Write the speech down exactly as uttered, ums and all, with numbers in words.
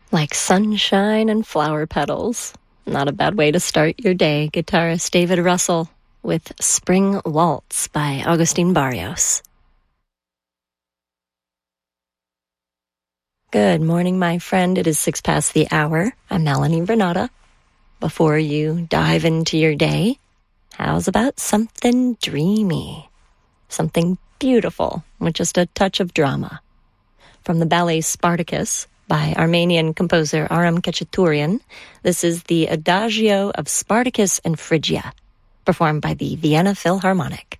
Like sunshine and flower petals. Not a bad way to start your day. Guitarist David Russell with Spring Waltz by Agustin Barrios. Good morning, my friend. It is six past the hour. I'm Melanie Renata. Before you dive into your day, how's about something dreamy? Something beautiful with just a touch of drama. From the ballet Spartacus, by Armenian composer Aram Khachaturian, this is the Adagio of Spartacus and Phrygia, performed by the Vienna Philharmonic.